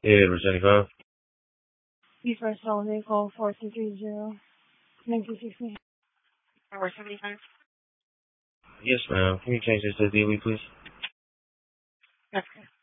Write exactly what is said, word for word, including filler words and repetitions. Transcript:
Yeah, number seventy-five. Please press holiday call four two three zero nine two six nine. Number seventy-five. Yes, ma'am. Can you change this to D L E, please? That's correct.